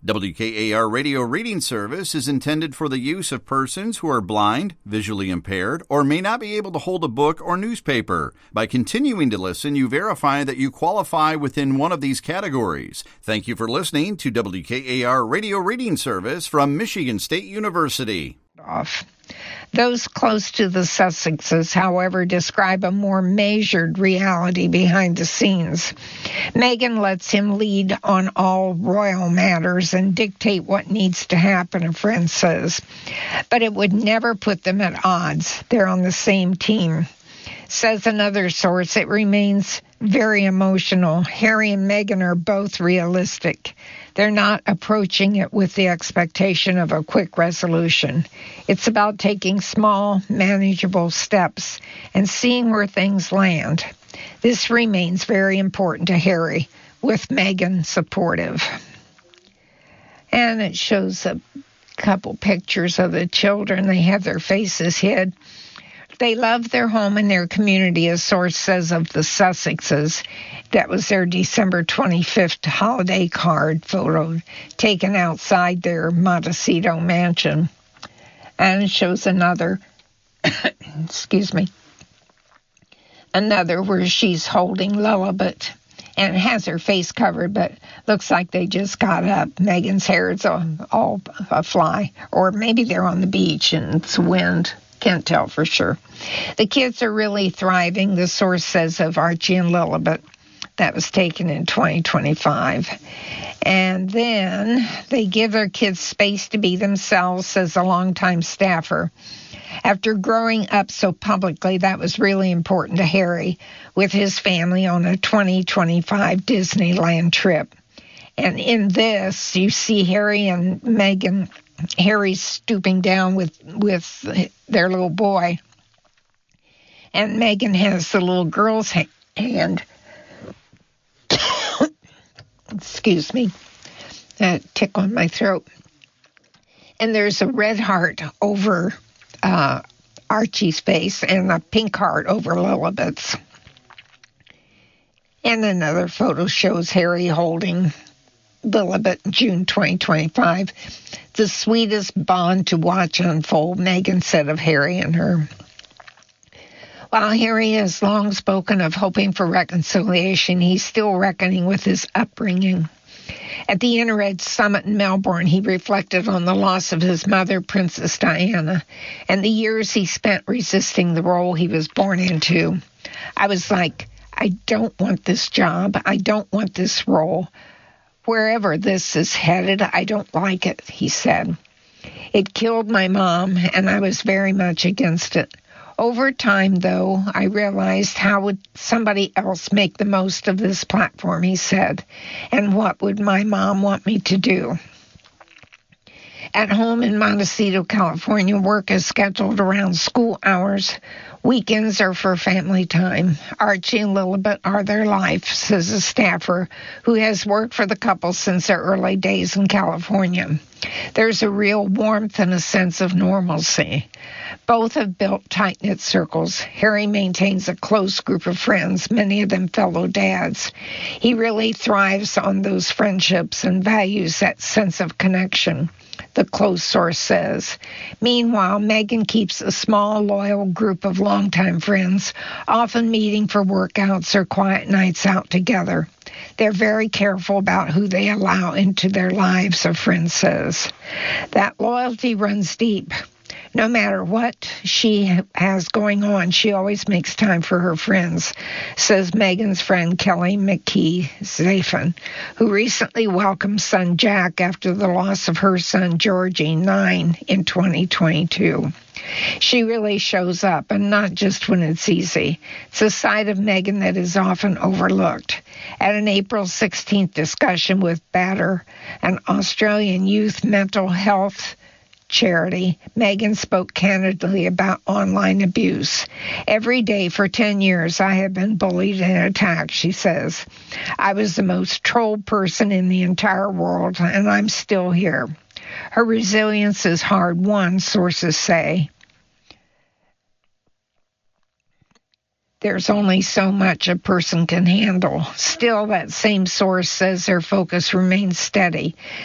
WKAR Radio Reading Service is intended for the use of persons who are blind, visually impaired, or may not be able to hold a book or newspaper. By continuing to listen, you verify that you qualify within one of these categories. Thank you for listening to WKAR Radio Reading Service from Michigan State University. Those close to the Sussexes, however, describe a more measured reality behind the scenes. Meghan lets him lead on all royal matters and dictate what needs to happen, a friend says. But it would never put them at odds. They're on the same team. Says another source, it remains very emotional. Harry and Meghan are both realistic. They're not approaching it with the expectation of a quick resolution. It's about taking small, manageable steps and seeing where things land. This remains very important to Harry, with Meghan supportive. And it shows a couple pictures of the children. They have their faces hid. They love their home and their community, a source says of the Sussexes. That was their December 25th holiday card photo taken outside their Montecito mansion. And it shows another, another where she's holding Lilibet and has her face covered, but looks like they just got up. Meghan's hair is all afly, or maybe they're on the beach and it's wind. Can't tell for sure. The kids are really thriving, the source says of Archie and Lilibet. That was taken in 2025. And then they give their kids space to be themselves, says a longtime staffer. After growing up so publicly, that was really important to Harry, with his family on a 2025 Disneyland trip. And in this, you see Harry and Meghan. Harry's stooping down with their little boy, and Meghan has the little girl's hand. Excuse me, that tick on my throat. And there's a red heart over Archie's face and a pink heart over Lilibet's. And another photo shows Harry holding Lilibet in June 2025. The sweetest bond to watch unfold, Meghan said of Harry and her. While Harry has long spoken of hoping for reconciliation, he's still reckoning with his upbringing. At the Interred Summit in Melbourne, he reflected on the loss of his mother, Princess Diana, and the years he spent resisting the role he was born into. I was like, I don't want this job. I don't want this role. Wherever this is headed, I don't like it, he said. It killed my mom, and I was very much against it. Over time, though, I realized how would somebody else make the most of this platform, he said, and what would my mom want me to do? At home in Montecito, California, work is scheduled around school hours. Weekends are for family time. Archie and Lilibet are their life, says a staffer who has worked for the couple since their early days in California. There's a real warmth and a sense of normalcy. Both have built tight-knit circles. Harry maintains a close group of friends, many of them fellow dads. He really thrives on those friendships and values that sense of connection, the close source says. Meanwhile, Meghan keeps a small, loyal group of longtime friends, often meeting for workouts or quiet nights out together. They're very careful about who they allow into their lives, a friend says. That loyalty runs deep. No matter what she has going on, she always makes time for her friends, says Meghan's friend Kelly McKee-Zafin, who recently welcomed son Jack after the loss of her son Georgie, 9, in 2022. She really shows up, and not just when it's easy. It's a side of Meghan that is often overlooked. At an April 16th discussion with Batter, an Australian youth mental health charity, Meghan spoke candidly about online abuse. Every day for 10 years, I have been bullied and attacked, she says. I was the most trolled person in the entire world, and I'm still here. Her resilience is hard-won, sources say. There's only so much a person can handle. Still, that same source says their focus remains steady.